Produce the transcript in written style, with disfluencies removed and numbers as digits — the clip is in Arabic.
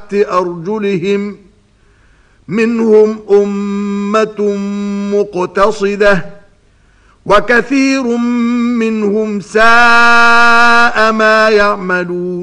تحت أرجلهم منهم أمة مقتصدة وكثير منهم ساء ما يعملون